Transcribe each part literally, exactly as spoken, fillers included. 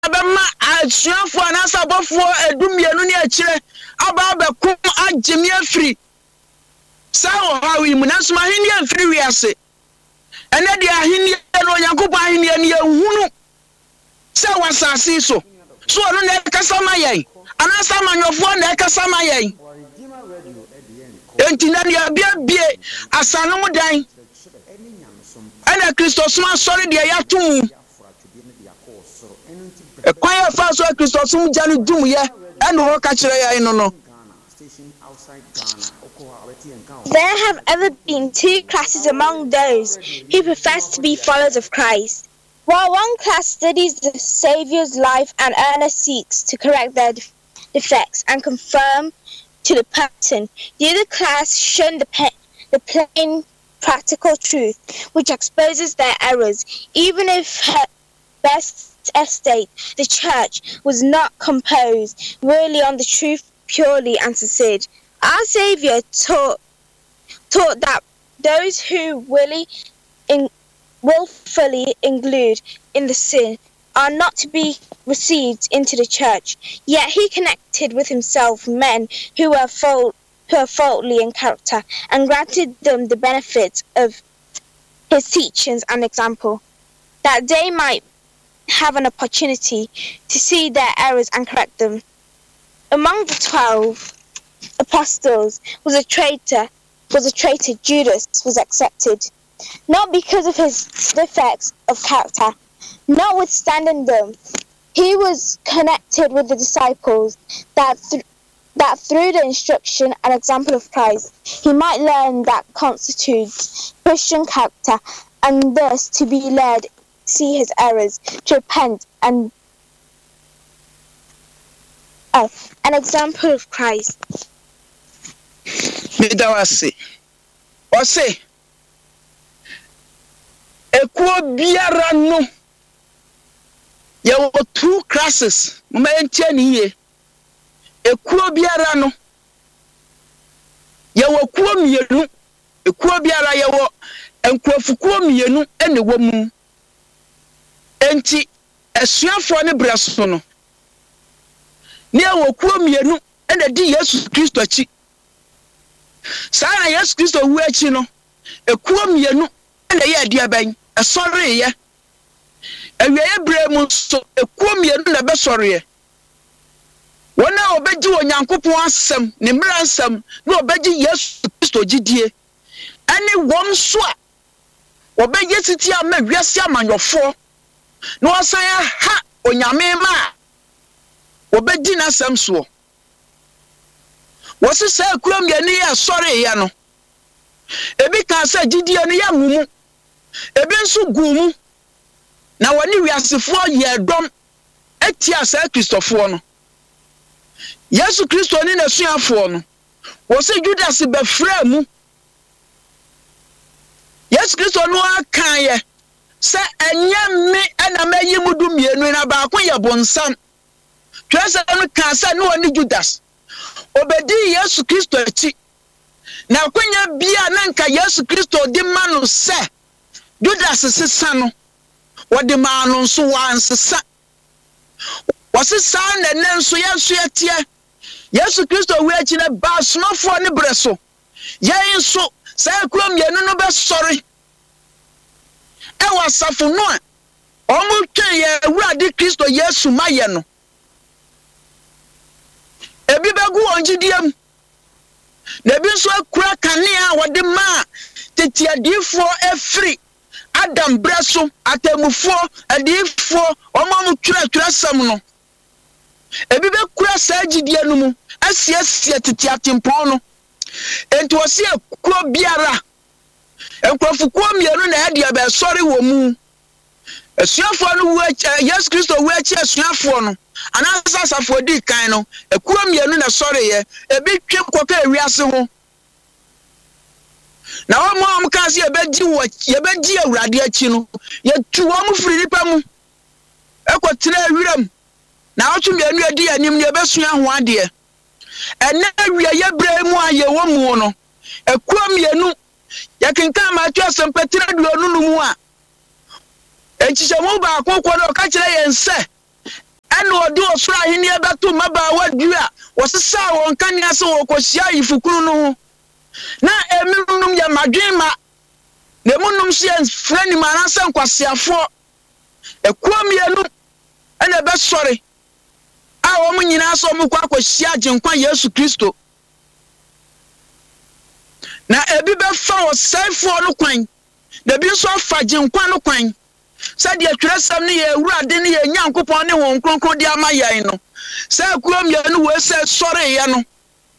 bema asuafo anasa bofo edumienu ne akire aba bekum agemi afiri sawo hawi mu naso ahini afiri wiase ene de ahini no Yankopon ahini ne ehunu se wasase so so no na kasa mayen anasa manyofo na kasa mayen enti na dia bia bie asanu dan ene Kristo suma sori de yatum e kwaya fa so Kristo sum janu dum ye ene ho ka kire ya no no. There have ever been two classes among those who profess to be followers of Christ. While one class studies the Saviour's life and earnestly seeks to correct their defects and conform to the pattern, the other class shun the, pe- the plain practical truth, which exposes their errors. Even if her best estate, the church, was not composed really on the truth purely and sincere. Our Saviour taught taught that those who willy in, willfully include in the sin are not to be received into the church. Yet he connected with himself men who were fault, who are faulty in character, and granted them the benefit of his teachings and example, that they might have an opportunity to see their errors and correct them. Among the twelve apostles was a traitor, was a traitor Judas was accepted, not because of his defects of character. Notwithstanding them, he was connected with the disciples that th- that through the instruction and example of Christ, he might learn that constitutes Christian character, and thus to be led, see his errors, to repent, and oh, an example of Christ. Midawasi. Ose. Ekuo biara no. Ye wo two classes. Mama entie ni ye. Ekuo biara no. Ye wo kuo mienu. Ekuo biara ye wo enkuafukuo mienu ene wo mu. Enti esuafo ne braso no. Ne wo kuo mienu ene di Yesu Kristo achi. Sana Yesu Kristo wu achi no. Ekuo mienu ene ye ade aban. Esori ye. Ewiye bremu so ekuo mienu na be sori ye. Wona obeji Onyankopon asem ne mra asem na obeji Yesu Kristo gidie. Ani wom so a obeji titi ama wiase amanyofo na osan ha onyame ma obeji na asem so. Wose se ekuo mienu ye sori ye no. Ebi kan se gidie no ya mumu. Ebi nso gumu. Na wani wiasefo ye dom etia sa Kristofo no. Yesu Kristo ni nasuafo no. Wo se Judas be fra mu. Yesu Kristo no akan ye se enye me na mayi mudu mienu na ba ko ye bonsam. Twese no kan se no ni Judas. Obedi Yesu Kristo achi. Na kwanya bia na nka Yesu Kristo di manu se Judas sesa no. Wadi manu nso wansesa. Wasesa na nenso yesu yetie. Yesu Kristo wi achi na ba somafo ne breso. Yen so sa kurom yenu no be sori. E wasafo no a omu twen ye Awurade Kristo Yesu maye no. Ebi begu onjidiem. Na ebi nso akura kanea wadi ma tetiadifo efri Adam breso atemufo adifo omamu twira twira sam no. Ebi be kura sagidie no mu asiesie tetiatempo no. Enti wose akuo biara enkofukuo mienu na ade aba sori wo mu. Asuafo no wu Yesu Kristo wu achi asuafo no. Anasa safo di kan no akuo mienu na sori ye ebi twe koka ewiase ho. Na wo mo am kan se ye beji wo ye beji Awurade achi no ye tu wo mu firi nipa mu ekotire awiram na otu mienu adi anim ne besua ho ade ene awie ye bra mu aye wo mu no ekuo mienu ye kenkan ma tu asempetire duonu no mu a enchichemu ba akoko no ka kire ye nse osura hini ebeto maba wadu a wosesa won kanya se wokohia yifukuru no ho na eminum ya madwema na emunum se frani manasa nkwasiafo ekuamienu ene ebe sori a wo mu nyina so mu kwa akohia agenkwa Yesu Kristo na ebi be fa wo saifo no kwan na bi so fa genkwa no kwan said ye tresam ne ye urade ne ye nyankopon ne won kronkron di amayan no sa ekuamienu we se sori ye no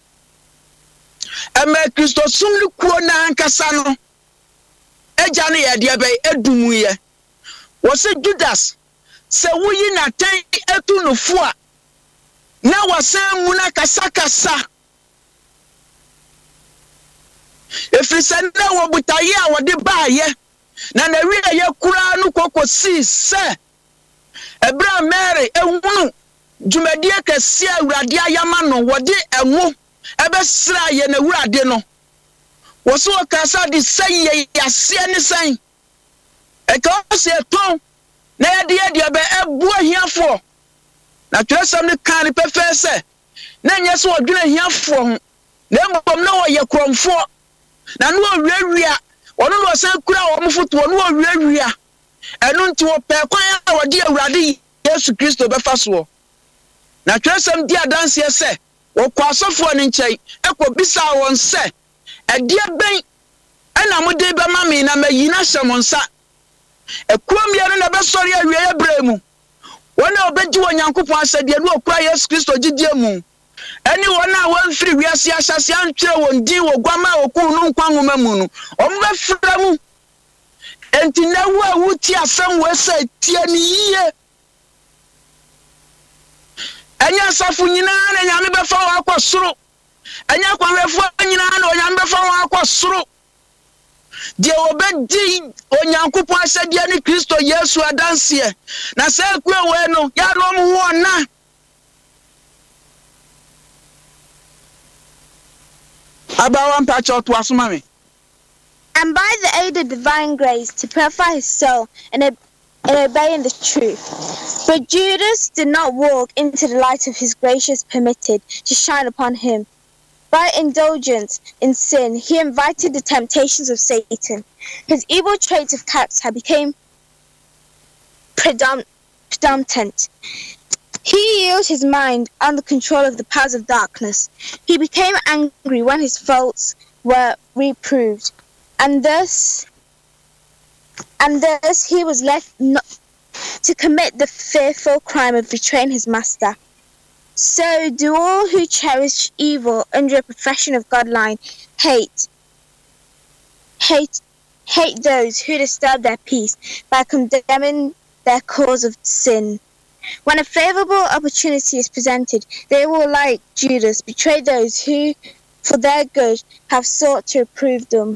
eme Kristo sum ni kuo na ankasa no eja ne ye de be edumu ye wo se Judas se wuyi na tan etu no fu a na wasan mu na kasa kasa efrisen na wo butaye a wode baaye na na wi ye kura no kokosi se ebra Mary ehunu dwumadie kase awurade ayama no wode enwo ebe sra ye na awurade no wo so kasa de seye yase ne san e ka se ton na ye de ye de be ebu ahiafo na tresam ne kan ne pefe se na nye so odwene ahiafo ho na mbom na wo ye kromfo na no wiawia ono no san kura wo mfoto no wiawia enu nti wo pe kwan a wode awurade Yesu Kristo befa so na tresam di adanse se wo kwasofo ne nkyai ekobisa won se edia ben ana mode be mame na mayina hyemonsa ekuamia no na be sori awie bremu wona obeji wonyankopon asede no okura Yesu Kristo gidie mu eni wona wonfiri wiase ahyase antwere won din wo gwama okun no nkwanwoma mu no ombe fra mu enti na wo awuti asem we se tie ni yiye enya safu nyina na nyame befa wa akosoro enya kwanwefo nyina na onyame befa wa akosoro die obedi onyankopon asede ni Kristo Yesu adanse na se ekwe we no ya no mu wona abawan pacho to asumame and by the aid of divine grace to purify his soul and, ob- and obey in the truth. But Judas did not walk into the light of his gracious permitted to shine upon him. By indulgence in sin, he invited the temptations of Satan. His evil traits of character became predom- predominant. He yielded his mind under control of the powers of darkness. He became angry when his faults were reproved. And thus, and thus he was left not to commit the fearful crime of betraying his master. So do all who cherish evil under a profession of Godline hate, hate, hate those who disturb their peace by condemning their cause of sin. When a favorable opportunity is presented, they will, like Judas, betray those who, for their good, have sought to reprove them.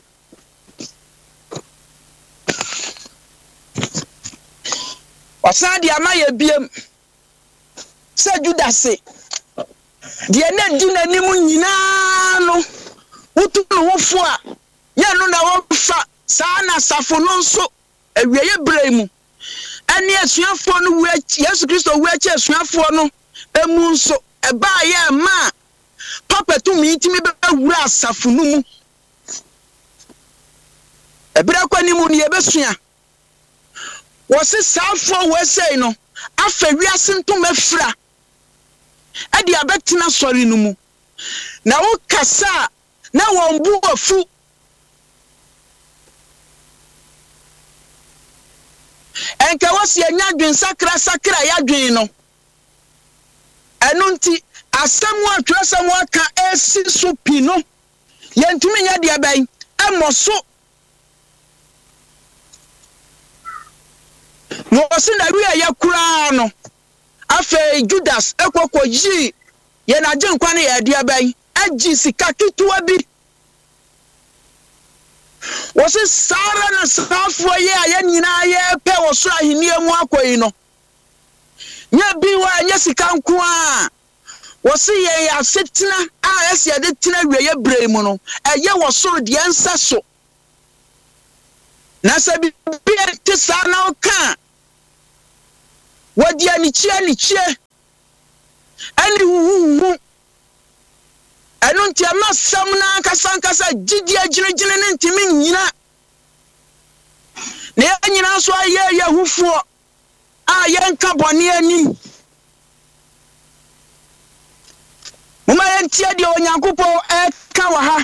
Osadi amaye biem se Judas de na di nanim nyina no utu no hofo a ya no na wo fa sa na safo no nso awieye bremu ene asuafo no we Yesu Kristo we achi asuafo no emu nso eba ya ma papa tu mi timi be wura asafo no mu ebira kwani mu ne ebesua wose safo we sei no afa wiase ntom afira ade abetina sori no mu na wo kasa na won bu afu enka wose anya dwen sakra sakra ya dwen no eno nti asemu atwasemu aka esi so pi no yentumi nya de abai emoso no se na wi ya kura no afa Judas ekokoji ye na je nkwa na ya de abai agi sika kituwa bi wose sara na safo ye aya nyina ye pe woso ahini emu akoyi no nya bi wa nya sika nko a wose ye ya setina a ese ye de tina wiye bremu no eye woso de ensa so na se bi te sa na oka wodi ani chie ni chie ɛne huhuhu ɛno nti ama sam na nkasa nkasa gidi agyinagyina ne ntimi nyina na yɛ nyina so ayɛ yɛhufoɔ a yɛnka bɔne anim moma yɛntie deɛ Onyankopɔn ɛka wɔ ha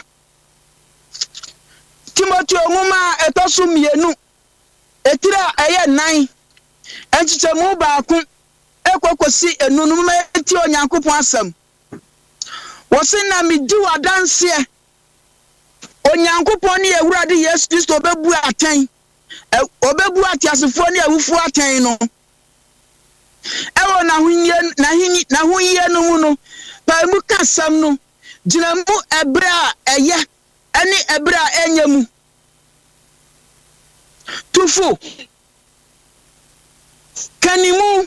Timothy nwoma a ɛtɔ so mmienu etire a ɛyɛ nan ɛnkyekyɛmu baako ekɔkɔsi enu no moma yɛntie Onyankopɔn asɛm wɔse na medi wadanseɛ Onyankopɔn ne Awurade Yesu Kristo obebu atɛn obebu atiasefoɔ ne awufoɔ atɛn no ɛwɔ na hunye na hini na hunye no mu no pa mu kasam no gyina mu ɛbrɛ a ɛyɛ ɛne ɛbrɛ a ɛnyɛ mu tufo kanimu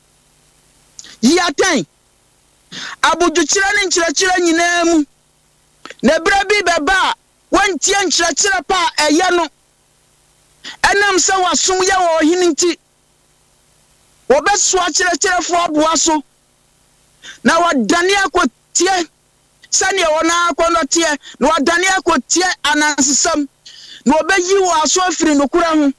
yatɛn abudjukyerɛ ne nkyerɛkyerɛ nyinaa mu na ɛbrɛ bi bɛba a wɔntie nkyerɛkyerɛ pa a ɛyɛ no ɛnam sɛ wasom yɛ wɔ ɔhene nti wɔbɛsoa kyerɛkyerɛfoɔ aboa so na wɔdane akɔtie sɛnea wɔn akɔnɔteɛ na wɔdane akɔtie anansesɛm na wɔbɛyi wɔ aso afiri nokora ho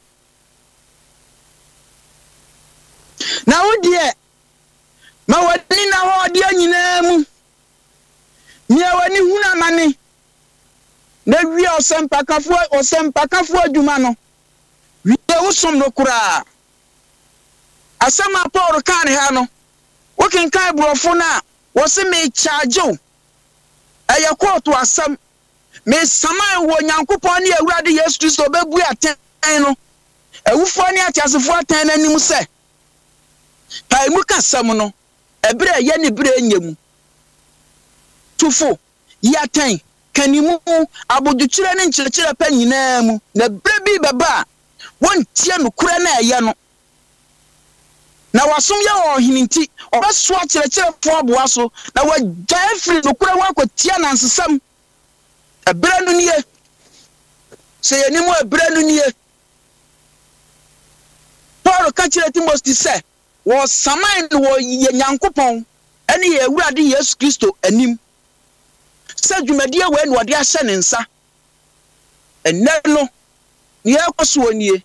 na wodeɛ ma wɔni na hɔ ɔdeɛ nyinaa mu nea wɔni hunu amane na wie ɔsɛmpakafoɔ ɔsɛmpakafoɔ adwuma no wie wosom no koraa asɛm a Paul kan ha no wokenkan borɔfo no a wɔse me charge ɛyɛ kɔɔto asɛm me saman wɔ Nyankopɔn ne Awurade Yesu Kristo bebu atɛn no awufoɔ ne atiasefoɔ atɛn n'anim sɛ pa mu kasɛm no ɛbrɛ yɛ ne brɛ nyɛ mu tufo yɛatɛn kanimu abodwokyerɛ ne nkyerɛkyerɛ pa nyinaa mu na brɛ bi bɛba wontie no kura na ɛyɛ no na wasom yɛ wɔ ɔhene nti ɔbɛsoa kyerɛkyerɛfoɔ aboa so na wagyae firi no kura ho akɔtia nansesɛm ɛbrɛ no nie sɛ yɛnim ɛbrɛ no nie Paul ka kyerɛ Timothy sɛ wɔ saman no wɔ yɛ Nyankopɔn ɛne yɛ Awurade Yesu Kristo anim sɛ dwumadie wei na wɔde ahyɛ ne nsa ɛnɛ no ne yɛkɔ so wɔ nie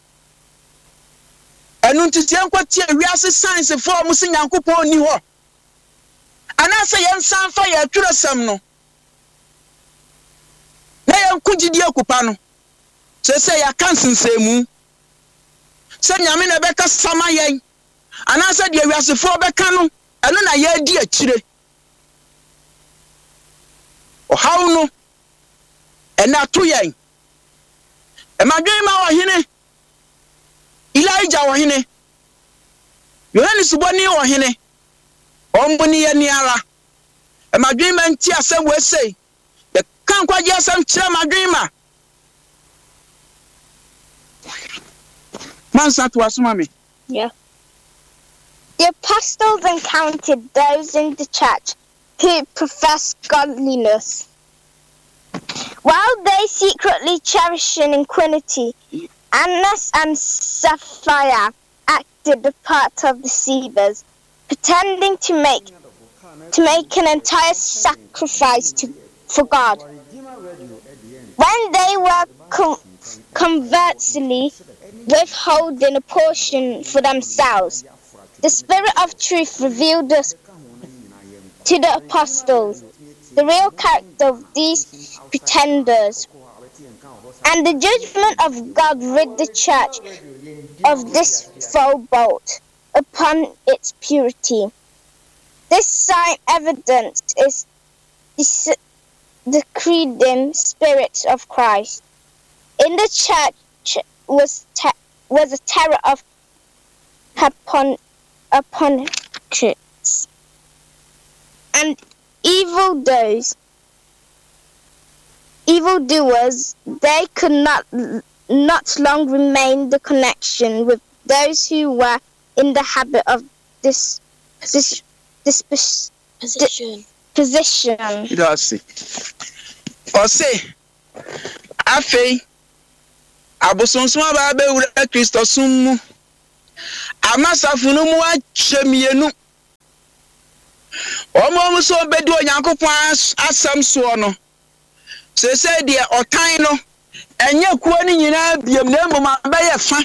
ɛno nti sɛ yɛnkɔtie wiase sciencefoɔ mo sɛ Nyankopɔn ni hɔ anaasɛ yɛnsan fa yɛtwerɛsɛm no na yɛnko gyidie akupa no sɛ sɛ yɛaka nsensɛmu sɛ Nyame na bɛka sama yɛn anaasɛ deɛ wiasefoɔ bɛka no ɛno na yɛadi akyire ɔhaw no ɛna to yɛn ɛmadwen ma ɔhene Elijah ɔhene Yohanes bɔne ɔhene ɔmbɔne yɛ ni ara ɛmadwen ma nti asɛm wɛsɛ yɛ kan kwagye asɛm kyerɛ madwen ma mansa to asoma me. Yeah. The apostles encountered those in the church who professed godliness, while they secretly cherished iniquity. Annas and Sapphira acted the part of deceivers, pretending to make to make an entire sacrifice to, for God. When they were com- conversely withholding a portion for themselves, the Spirit of truth revealed us to the apostles the real character of these pretenders. And the judgment of God rid the church of this foul bolt upon its purity. This sign evidence is the creeding spirit of Christ. In the church was te- was a terror of upon upon churches and evil doers. Evildoers, they could not not long remain the connection with those who were in the habit of this this this position. Position. That's it. Ose, afei, abosonsom aba be wura Kristo sum mu. Amasafo no mu akyemienu. omo so bedi onyankopon asam so no se se de otan no enye kuo ni nyina biem na emom abaye fa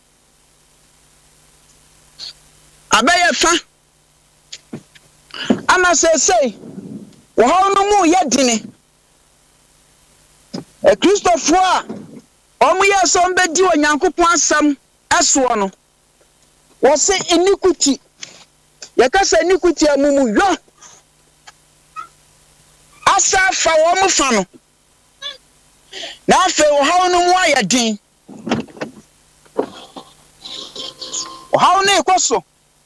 abaye fa ama se se wo ha no mu ye dine e Christopher a omo ye so bedi onyankopon asam aso no wo se iniquity ye ka se iniquity amumu yo asa fa wo mu fa no na fe wo ha no mu ayedin wo ha no ekoso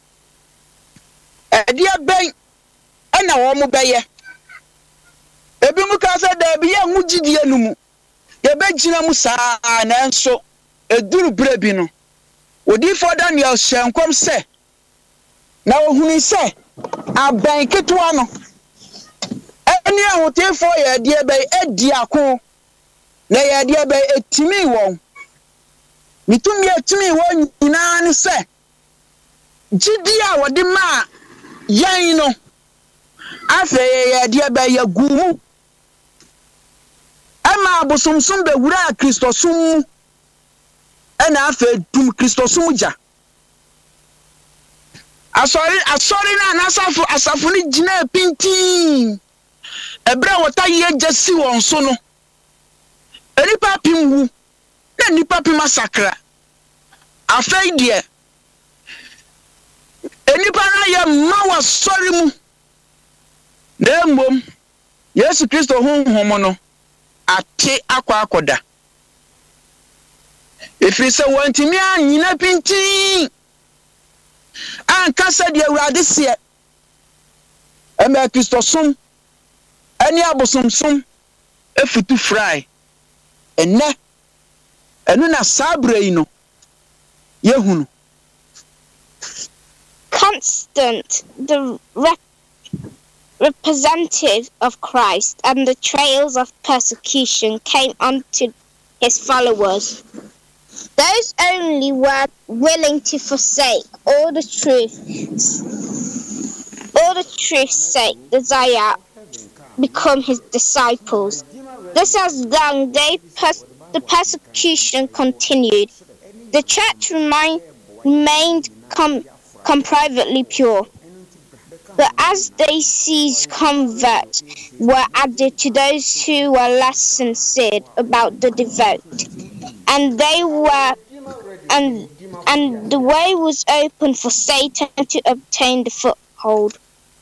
e dia ben ana wo mu beye ebi mu ka se da bi ye hu gidie no mu ye be gina mu saa na enso eduru brebi no odi for Daniel hyenkom se na ohuni se aban ketwa no eni ahote for ye de be edi ako na ye de be etimi won mitumi etimi won nyina ne se gidi a wode ma yan no afa ye de be ye gumu ama abosomsom be wura Kristosum ena afa dum Kristosum ja asori asori na nasafu asafu ni gina pintin ebra wota ye jesi won so no enipa pimwu na nipa pim masakra afai die enipa na ye mawa sori mu na mbom Yesu Kristo honhom no ate akwa akoda efiri se wantimi anyina pintin anka se de awurade se ema Kristosum ani abosomsom efutu fry enne enu na sabrei no yehunu Constant, the rep representative of Christ, and the trails of persecution came onto his followers. Those only were willing to forsake all the truth, all the truth's sake, desire become his disciples. This has done, they pers the persecution continued. The church remain, remained com com privately pure. But as they seized converts were added to those who were less sincere about the devout, and they were and and the way was open for Satan to obtain the foothold.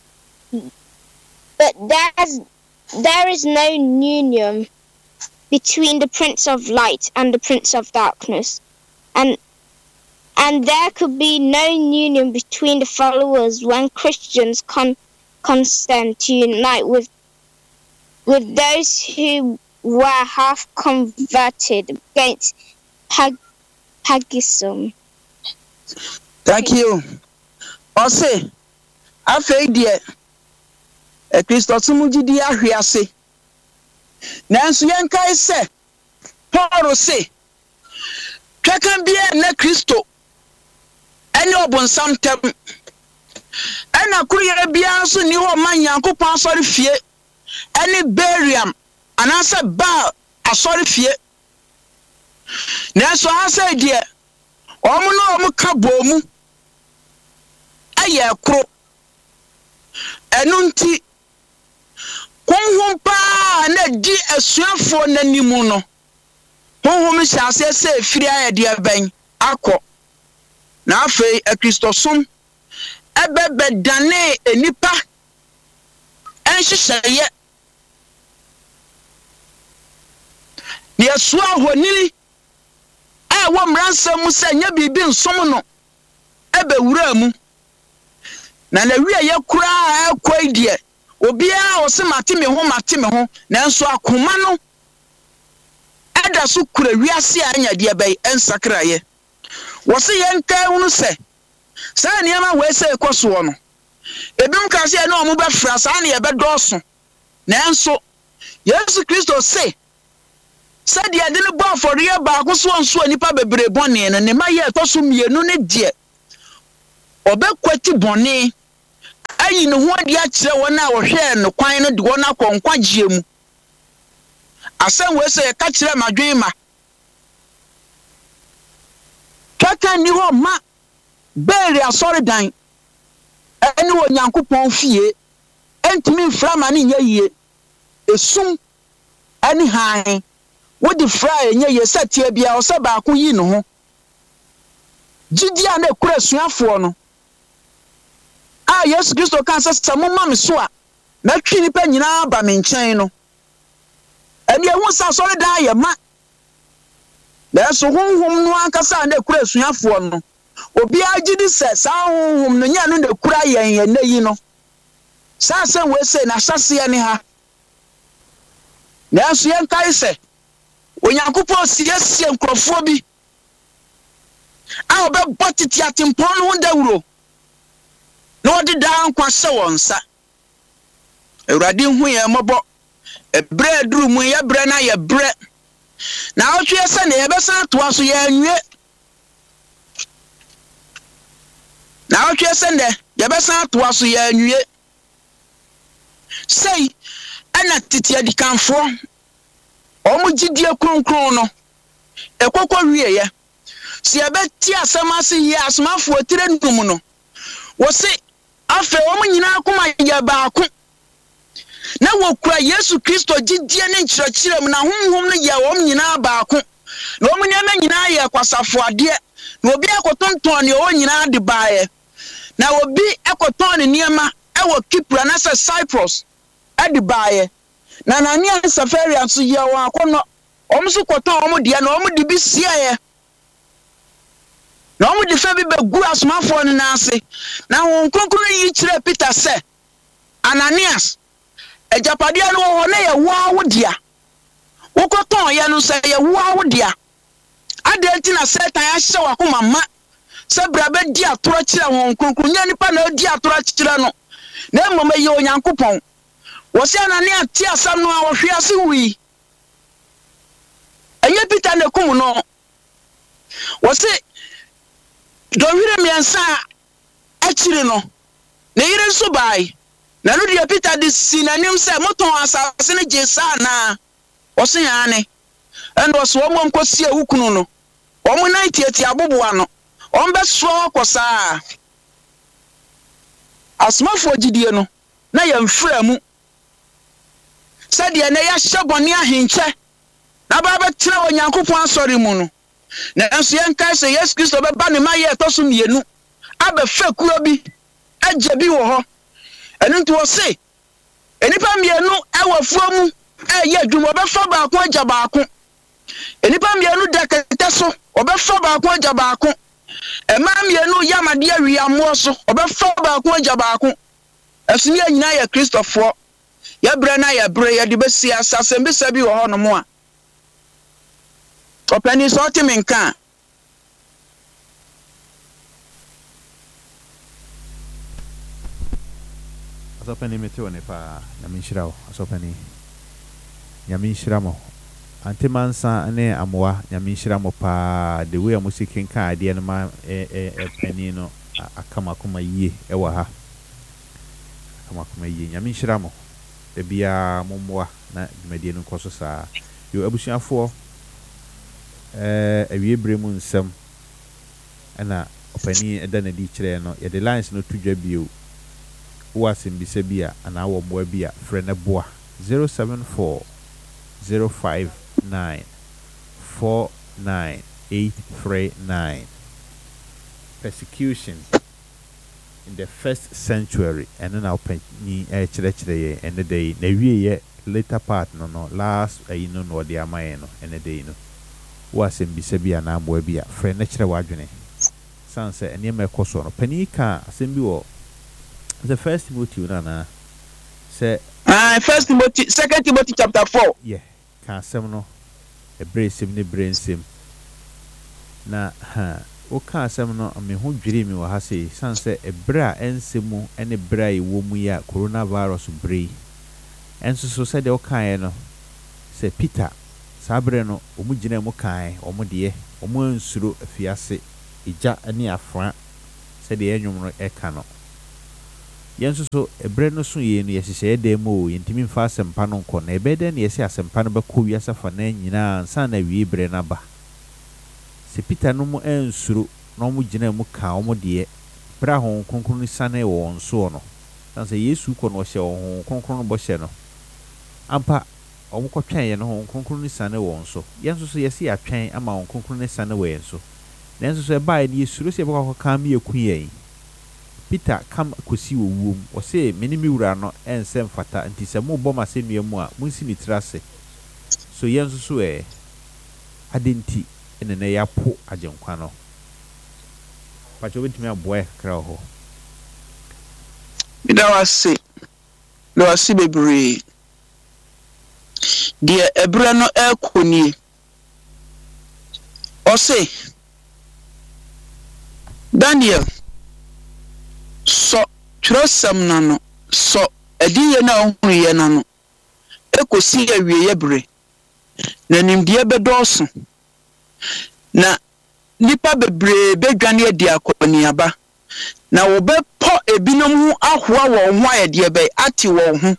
But there's there is no union between the Prince of Light and the Prince of Darkness, and and there could be no union between the followers when Christians con consent to unite with with those who were half converted against pag paganism. Thank you. Ose afei die e Kristosum gidi ahwease. Nanso yenkai se Paul se twaka bia na Kristo ene obonsam tem ena kuriyere bia so ni ho man Yankopon asori fie ene buriam anase ba asori fie nanso asa die omo no omo ka bomu aye kro enu nti konhom pa na di asuafo nanimu no honhom hyase se firi aye de ban akọ na afei e Kristosum ebebe dane enipa enhyehyeye ni asu ahonili e wo mransam se nya bibi nsom no ebe wura mu na na wiye ye kura akoidie obi a o se mate me ho mate me ho nanso akoma no eda so kura wiase anya de bai ensakraye wo se yenka hunu se sa niama we se ekoso no ebim ka se na omo be fra sa na ye be doso nanso Yesu Kristo se se de ade ne bo aforiye ba ko so nso anipa bebre bone no ne maye etoso mienu ne de obekwati bone ayi ne ho ade akyerɛ wɔn a wɔhwɛ no kwan no de wɔn akɔ nkwagye mu asɛm wɔ sɛ yɛka kyerɛ madwen ma kaka ni hɔ ma bɛɛri asɔre dan ɛne wɔ Nyankopɔn fie ɛntumi mfra ma ne nyɛ yie esum ɛne han wodi fra enye yɛ sɛ tie bia ɔsɛ baako yi ne ho gidia na ekura suafoɔ no a Yesu Kristo kan sɛ sɛ mo ma me so a mɛtwe nipa nyinaa ba me nkyɛn no ɛne ehu sɛ asɔre dan yɛ ma nanso honhom no ankasa na ekura suafoɔ no obi agidi sɛ saa honhom no nya no na ekura yɛn yɛn na yi no saa sɛ we sɛ na hyɛseɛ ne ha nanso yɛn kae sɛ Onyankopɔn siesie nkurɔfoɔ bi a ɔbɛbɔ tete atempɔn no ho dawuro na wɔde daa nkwa hyɛ wɔn nsa Awurade hu yɛn mmɔbɔ ɛbrɛ aduru mu yɛbrɛ na yɛbrɛ na ɔtwe sɛ ne yɛbɛsan atoa so yɛanwie na ɔtwe sɛ ne yɛbɛsan atoa so yɛanwie sei ɛna tete adikanfoɔ ɔmo gidie kronkron no ekokɔ wieyɛ si yɛbɛti asɛm ase yie asomafoɔ tire num no wɔse afɛ ɔmo nyinaa koma yɛ baako na wɔkura Yesu Kristo gidie ne nkyerɛkyerɛ mu na honhom no yɛ wɔm nyinaa baako na ɔmo nneɛma nyinaa yɛ kwasafo adeɛ na obi akɔtontɔn ne ɔwɔ nyinaa de baeɛ na obi akɔtɔn ne nneɛma ɛwɔ Kipra na sɛ Cyprus ɛde baeɛ na Anania ne Safaria nso yɛ wɔn akɔnɔ ɔmo so kɔtɔn ɔmo deɛ na ɔmo de bi siaeɛ na ɔmo de fa bi bɛgu asomafoɔ no n'ase na wɔn kronkron yi kyerɛ Peter sɛ Ananias ejapadia no wɔ hɔ na yɛ waa wo dia wokɔtɔn yɛ no sɛ yɛ waa wo dia adanti na Satan ahyɛ wakoma ma sɛ bra bɛ di atoro kyerɛ wɔn kronkron nya nipa na di atoro kyerɛ no na mmom yɛ Onyankopɔn wɔsɛ Anania ti asam no a wɔhwe ase wi ɛnyɛ Peter na kum no wɔsɛ dɔwire miɛnsa akyiri no na yire nso bae na no dia Peter de sinanim sɛ moton asase ne gesa na wɔse yaane ɛna wɔso wɔn nkosi awukunu no wɔn nan tieti aboboa no wɔn bɛso akɔsaa asomafo gidie no na yɛ mfra mu sɛ deɛ na yɛhyɛ bɔne ahenkyɛ na ba bɛtena Onyankopɔn asɔre mu no na nso yɛn kae sɛ Yesu Kristo bɛba ne ma yɛ ɛtɔ so mmienu abɛfa kuo bi agya bi wɔ hɔ ɛno nti wɔ se enipa mmienu ɛwɔ fuo mu ɛyɛ adwuma ɔbɛfa baako agya baako enipa mmienu da kɛtɛ so ɔbɛfa baako agya baako ɛmaa mmienu yamade awiamoɔ so ɔbɛfa baako agya baako ɛso ne nyinaa yɛ Kristofoɔ yɛbrɛ na yɛbrɛ yɛde bɛsi asasɛm bisa bi wɔ hɔ no mo a ɔpɛni sɛ ɔte me nka asɔpani mete wɔ ne paa na menhyira wo asɔpani nyame nhyira mo ante mansa ne amoa nyame nhyira mo paa the way a mo sikin ka adeɛ no ma ɛpani no akamakoma yie ɛwɔ ha akamakoma yie nyame nhyira mo da bia mo mmoa na dwumadie no nkɔ so saa yo abusuafoɔ eh awie bre mu nsɛm ɛna ɔpani ɛda na di kyerɛ no yɛde lines no to dwa bio wasem bisa bia ana wo mboa bia frɛ ne boa zero seven four zero five nine four nine eight three nine. Persecution in the first century and then I'll pen ni e kyerɛ kyerɛ and the day na wie ye later part no no last ayi no no de amaye no and the day no wasem bisa bia na mboa bia frɛ ne kyerɛ wadwene san sɛ ene me kɔso no pani ka asem bi wo the first Timothy na say ah first Timothy second Timothy chapter four yeah ka asem no e brace ne brain sim na ha o ka asem no me ho dwiri mi wɔ ha sei san sɛ e bra ensemu ene bra yi wɔ mu ya coronavirus bri enso so sɛ de o kan no sɛ Peter sabre no o mu gina mu kan o mu de o mu ansuro afiase ija ne afra sɛ de enwom no e ka no yenso so ebre no so ye no yehye dem o yentimi mfa asempa no nko na ebede na yesi asempa no beko wiasa fa na nyina ansa na wie bre na ba se Peter no mu ensuro no mu gina mu ka o mu de bra hon konkron sane won so no sanse Yesu ko no hye hon konkron bo hye no ampa o mu kwatwan ye no hon konkron sane won so yenso so yesi atwan ama hon konkron sane we enso nenso so e ba ni Yesu se beko ka me eku ye Peter kam kosi wowum o se meni mi wura no ensem fata nti se mo bɔ mase nuamu a munsi ni trase so yenso so e adenti ene na ya po agenkwa no pacho betimi aboe kra ho bida wase do wase bebre die ebra no ekoni o se Daniel so trosam na no so ediye na ohunu ye na no ekosi awie ye bre na nimdie bedoso na nipa bebre bedwane adi akoni aba na wo be po ebinom hu ahoa wo ho ayede be ati wo ho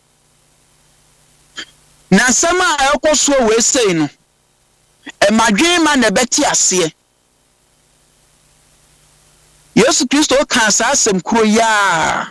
na sama ekoso we sei no e madwen ma na beti ase Yesu Kristo ka asasem kuro ya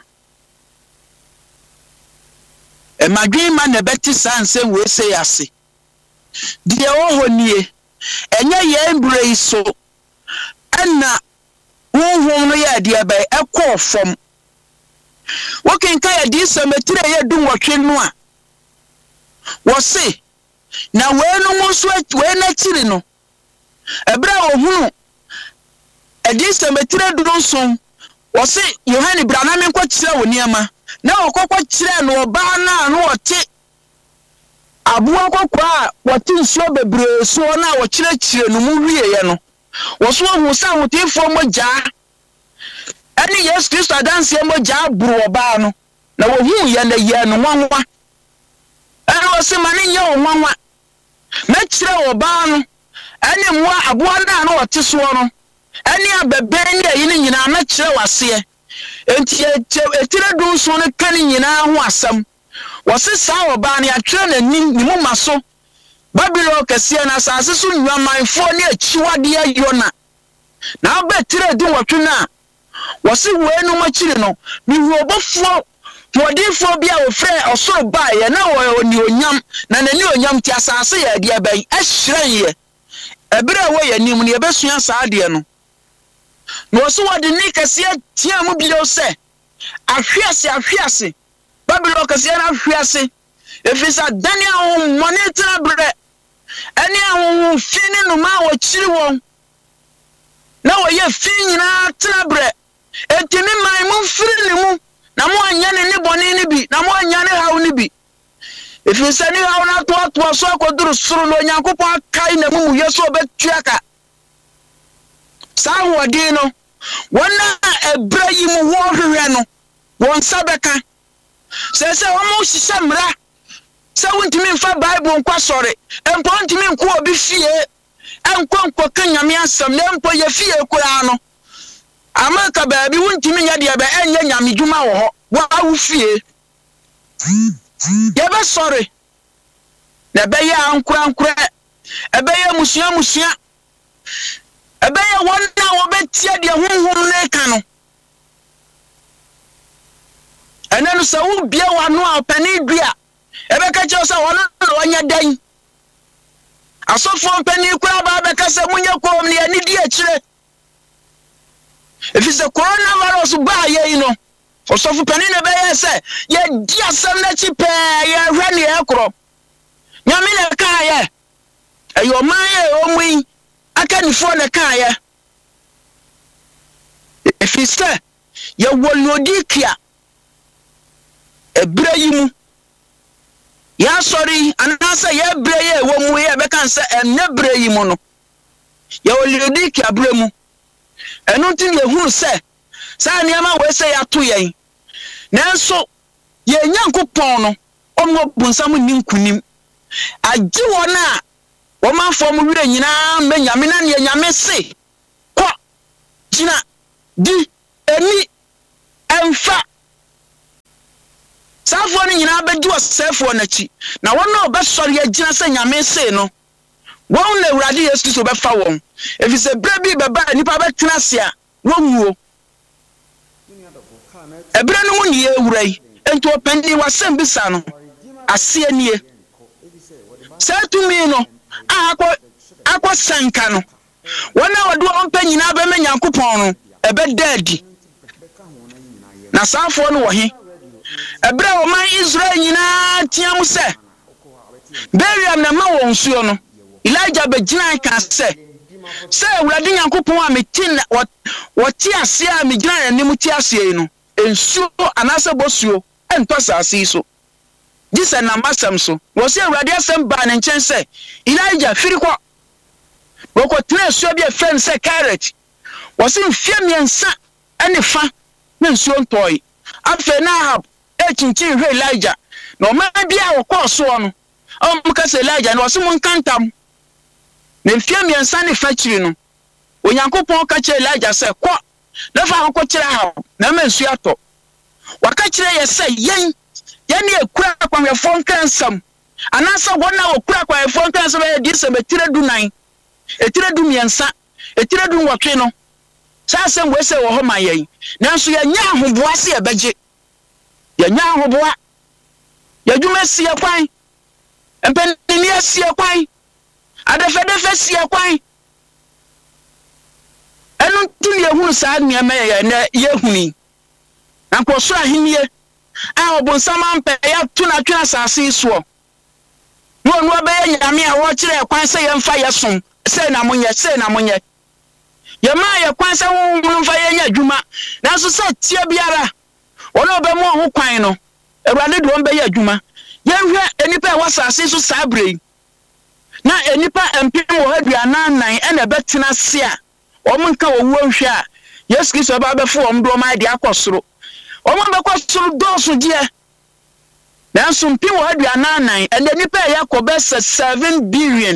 e madwen ma na beti sanse we sei ase die wo honie enye ye mbrei so ana honhom no ya de bai ekọ fom wokin ka ya di sametire ye dum wotwe no a wo se na we no mo so we na chiri no ebra ohunu edi sametire dum so wo se Yohane brana me nkọ kire wo niama na okokọ kire no oba na no wote abuwa kokwa wote nso bebre so na wo kire kire no mu wie ye no wo so hu sa hotifo moja ani Yesu Kristo adanse moja buru oba no na wo hu ye na ye no nwanwa ani wo se mane ye wo nwanwa me kire oba no ani mwa abuwa na no wote so no ani abebe ni ayi ni nyina na kire wase enti etire dun so no kan nyina ho asam wo se sa oba na atwere na ni mu maso Babylon kese na asase so nwamanfo ne achiwade ayona na obetire di wotwe na wo se we no machire no mi hu obofo modifo bia wo frɛ osoro ba ye na wo oni onyam na nani onyam ti asase ye de abai ahyiran ye ebere wo ye nim ne ebesua saade no no so wode ni kese tia mu bio se ahwiase ahwiase Babylon kese na ahwiase efisa Daniel monitor bre ani ahun fini no ma wo chiri won na wo ye fini na trabre etimi mai mu firi ni mu na mo anya ne ne boni ni bi na mo anya ne hawo ni bi efisa ni hawo na to to so akoduru suru no Nyankopon kai na mu yeso betuaka sa wodi no wona ebra yi mu wo hwehwe no won sabeka se se wo mo hihye mra se wontimi mfa Bible nkwa sore empo wontimi nko obi fie enko nko kan nyame asem na empo ye fie kura no amaka baabi wontimi nya de ba enye nyame dwuma wo ho wa awu fie ye be sore na be ya ankura ankura ebe ye musua musua ebe ye wonna wo betia de honhom ne ka no enenu se wo bia wano a opani dua ebe ka che so wono no anya dan asofo opani kura ba be ka se munya kom ne ani di akire efise coronavirus ba ye no osofo pani ne be ye se ye di asem na chi pe ye hwe ne ekro nyame ne ka ye ayo man ye omui aka ni fo ne ka ye efise ye wolodikia ebra yimu ya sorry anasa ye bra ye wo mu ye be kan se enne bra yimu no ye wolodikia abra mu enu tin ye hu se sa niama we se ya to yen nanso ye Nyankopon no omwo bunsam ni nkunim agi wona wo manfo mu wire nyina me nyame na ne nyame se ko gina di eni emfa saafo no nyina bedi osefo na chi na wono obesori agina se nyame se no won na Awurade Yesu Kristo befa won efise bre bi beba nipa betena se a wonwuo ebre no mu ne ewurai enti opandi wasem bisa no ase anie satumi no akọ akọ sanka no wona wode ompa nyina be menya Nyankopon no ebe daadi na saafo no wo he ebre o man Israel nyina tiam se Beriam na ma won suo no Elijah be gina kan se se Awurade Nyankopon a metin woti ase a me gina anim ti ase no ensuo anase bosuo ento sase so dise na masam so wo se Awurade asem ba ne nchen se Elijah firikọ boko tena suo bi efren se carrot wo se mfie miensa ene fa na nsuo ntoi afa na Ahab e chinchin hwe Elijah na o ma bia wo kọ so no o muka se Elijah na wo se mun kantam na mfie miensa ne fa chiri no Onyankopon ka che Elijah se kọ na fa ko kire Ahab na ma nsuo ato waka kire ye se yen yen e kura kwanwefo nkansam anasa wona wo kura kwanwefo nkansam e di se betire du nan etire du miensa etire du nwotwe no sa se we se wo ho ma yen nanso ye nya ahoboa se ye beje ye nya ahoboa ye dwuma sie kwan empeni sie kwan adefedefe sie kwan enu tuli ehunu sa nia me ye na ye huni na ko so ahimie a obonsama mpe ya tu na twa asase so no no be nyame a wo kire kwan se ye mfa ye som se na monye se na monye ye ma ye kwan se wo mfa ye nya adwuma nanso se tie biara wono be mo ho kwan no Awurade do on be ye adwuma ye hwe enipa e wasase so sabre na enipa empem wo aduana nan e na betena se a omo nka wo hwe a Yesu Kristo ba be fo om do ma de akosoro omo be kwasoro dosu die nanso mpem wo aduana nan e de nipa e yakobe seven billion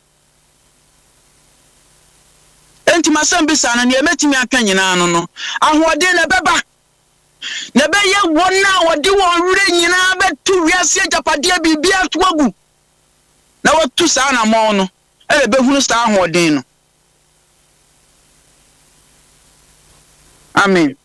enti masam bisa na ne emetimi aka nyina no no ahode na beba na be ye wona wode won wure nyina betu wiase japade bibia toagu na watu sa na mo no e be hunu sa ahode no amen.